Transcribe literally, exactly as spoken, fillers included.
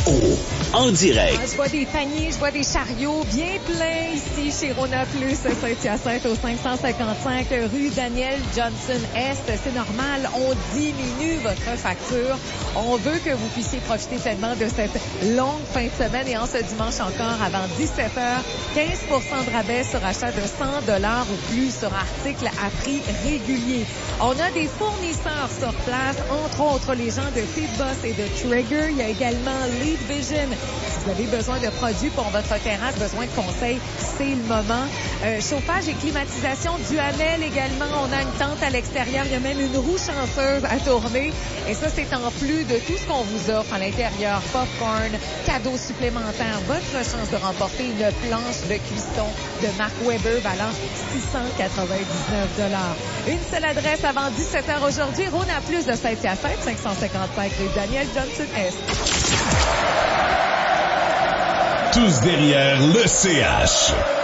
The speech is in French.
en direct. Je vois des paniers, je vois des chariots bien pleins ici chez Rona Plus Saint-Hyacinthe au cinq cent cinquante-cinq rue Daniel Johnson-Est. C'est normal, on diminue votre facture. On veut que vous puissiez profiter pleinement de cette longue fin de semaine et en ce dimanche encore avant dix-sept heures, quinze pour cent de rabais sur achat de cent dollars ou plus sur articles à prix régulier. On a des fournisseurs sur place, entre autres les gens de Feedboss et de Trigger. Il y a également Lead Vision. Si vous avez besoin de produits pour votre terrasse, besoin de conseils, c'est le moment. Euh, chauffage et climatisation Duhamel également. On a une tente à l'extérieur. Il y a même une roue chanceuse à tourner. Et ça, c'est en plus de tout ce qu'on vous offre à l'intérieur. Popcorn, cadeaux supplémentaires, votre chance de remporter une planche de cuisson de Mark Weber valant six cent quatre-vingt-dix-neuf dollars. Une seule adresse avant dix-sept heures aujourd'hui. Rona Plus de Saint-Hyacinthe, cinq cent cinquante-cinq rue Daniel Johnson-Est. Tous derrière le C H.